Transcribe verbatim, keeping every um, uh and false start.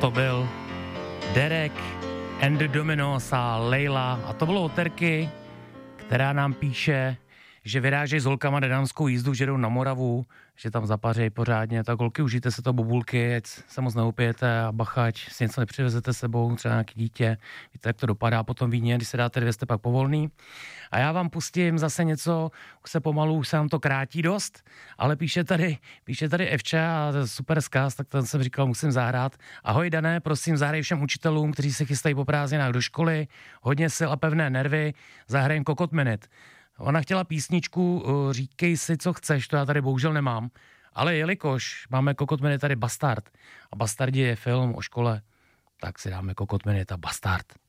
To byl Derek and the Dominos a Leila. A to bylo od Terky, která nám píše, že vyrážejí s holkama na dámskou jízdu, že jdou na Moravu, že tam zapařejí pořádně. Tak holky, užijte se to bobulky, ať se moc neupijete a bacha, ať si něco nepřivezete sebou, třeba nějaký dítě. Víte, jak to dopadá potom víně, když se dáte dvě, jste pak povolný. A já vám pustím zase něco, už se pomalu, už se nám to krátí dost, ale píše tady, píše tady Evča a to je super zkaz, tak ten jsem říkal, musím zahrát. Ahoj Dané, prosím, zahraj všem učitelům, kteří se chystají po prázdninách do školy, hodně sil a pevné nervy, zahrajem Kokot Minute. Ona chtěla písničku Říkej si, co chceš, to já tady bohužel nemám, ale jelikož máme Kokot Minute tady Bastard a Bastardi je film o škole, tak si dáme Kokot Minute a Bastard.